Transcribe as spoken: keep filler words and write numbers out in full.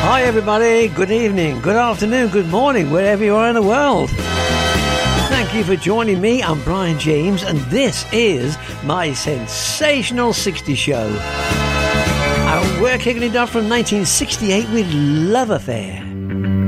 Hi everybody, good evening, good afternoon, good morning, wherever you are in the world. Thank you for joining me. I'm Brian James and this is my Sensational sixties show. And we're kicking it off from nineteen sixty-eight with Love Affair.